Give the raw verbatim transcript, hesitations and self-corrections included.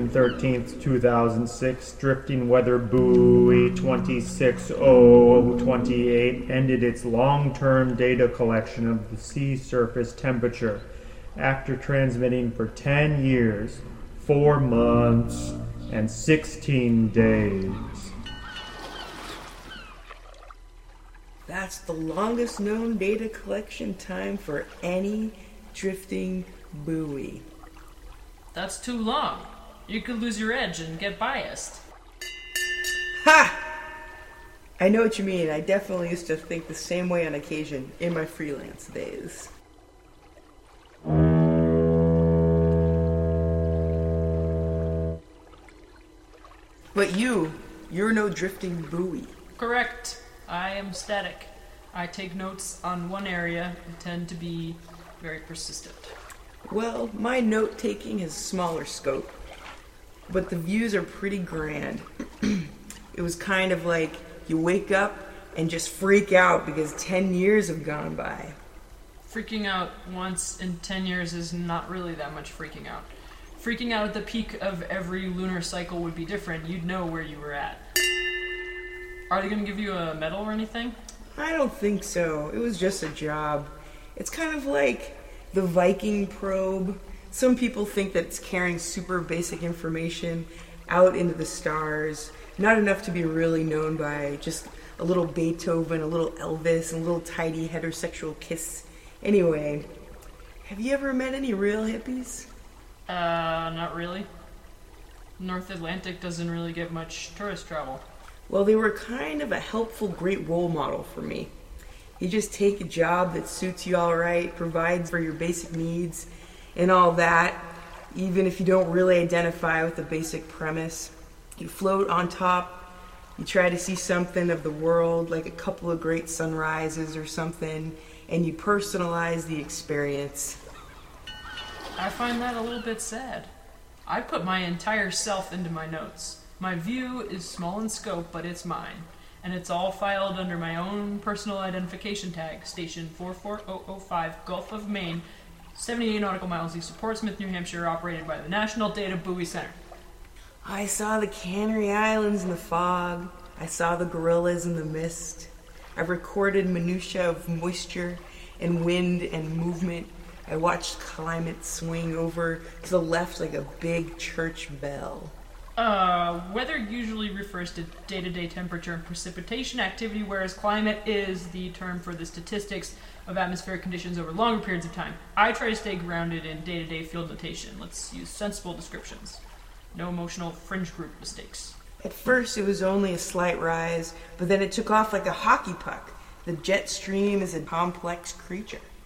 June thirteenth, two thousand six, drifting weather buoy twenty-six oh twenty-eight ended its long-term data collection of the sea surface temperature after transmitting for ten years, four months, and sixteen days. That's the longest known data collection time for any drifting buoy. That's too long. You could lose your edge and get biased. Ha! I know what you mean. I definitely used to think the same way on occasion in my freelance days. But you, you're no drifting buoy. Correct. I am static. I take notes on one area and tend to be very persistent. Well, my note-taking has smaller scope, but the views are pretty grand. It was kind of like you wake up and just freak out because ten years have gone by. Freaking out once in ten years is not really that much freaking out. Freaking out at the peak of every lunar cycle would be different. You'd know where you were at. Are they going to give you a medal or anything? I don't think so. It was just a job. It's kind of like the Viking probe. Some people think that it's carrying super basic information out into the stars. Not enough to be really known by just a little Beethoven, a little Elvis, and a little tidy heterosexual kiss. Anyway, have you ever met any real hippies? Uh, not really. North Atlantic doesn't really get much tourist travel. Well, they were kind of a helpful, great role model for me. You just take a job that suits you all right, provides for your basic needs, and all that, even if you don't really identify with the basic premise. You float on top, you try to see something of the world, like a couple of great sunrises or something, and you personalize the experience. I find that a little bit sad. I put my entire self into my notes. My view is small in scope, but it's mine. And it's all filed under my own personal identification tag, station four four zero zero five, Gulf of Maine, seventy-eight nautical miles east of Portsmouth, New Hampshire, operated by the National Data Buoy Center. I saw the Canary Islands in the fog. I saw the gorillas in the mist. I recorded minutiae of moisture and wind and movement. I watched climate swing over to the left like a big church bell. Uh, weather usually refers to day-to-day temperature and precipitation activity, whereas climate is the term for the statistics of atmospheric conditions over longer periods of time. I try to stay grounded in day-to-day field notation. Let's use sensible descriptions. No emotional fringe group mistakes. At first it was only a slight rise, but then it took off like a hockey puck. The jet stream is a complex creature.